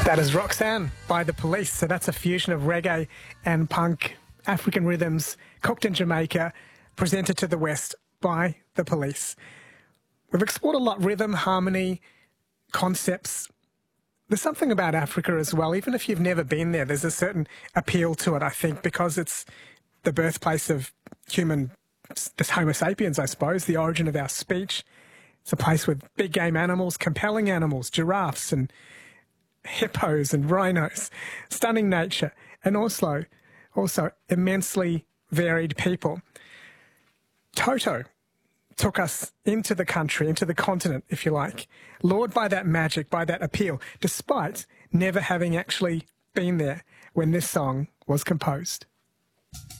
That is Roxanne by The Police. So that's a fusion of reggae and punk, African rhythms, cooked in Jamaica, presented to the West by The Police. We've explored a lot, rhythm, harmony, concepts. There's something about Africa as well. Even if you've never been there, there's a certain appeal to it, I think, because it's the birthplace of this Homo sapiens, I suppose, the origin of our speech. It's a place with big game animals, compelling animals, giraffes and hippos and rhinos, stunning nature, and also immensely varied people. Toto took us into the country, into the continent, if you like, lured by that magic, by that appeal, despite never having actually been there when this song was composed.